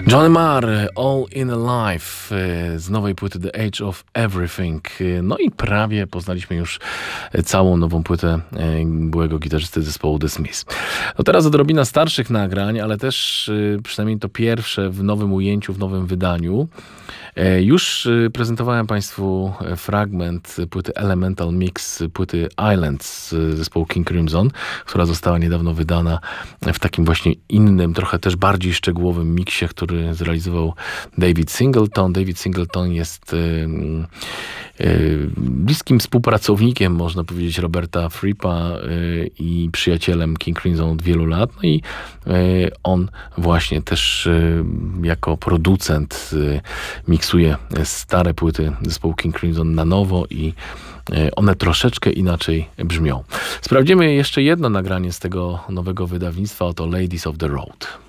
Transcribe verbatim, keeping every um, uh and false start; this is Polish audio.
Johnny Marr, All in a Life z nowej płyty The Age of Everything. No i prawie poznaliśmy już całą nową płytę byłego gitarzysty zespołu The Smiths. No teraz odrobina starszych nagrań, ale też przynajmniej to pierwsze w nowym ujęciu, w nowym wydaniu. Już prezentowałem Państwu fragment płyty Elemental Mix, płyty Islands z zespołu King Crimson, która została niedawno wydana w takim właśnie innym, trochę też bardziej szczegółowym miksie, który zrealizował David Singleton. David Singleton jest y, y, bliskim współpracownikiem, można powiedzieć, Roberta Frippa y, i przyjacielem King Crimson od wielu lat. No i y, on właśnie też y, jako producent y, miksuje stare płyty zespołu King Crimson na nowo i one troszeczkę inaczej brzmią. Sprawdzimy jeszcze jedno nagranie z tego nowego wydawnictwa, oto Ladies of the Road.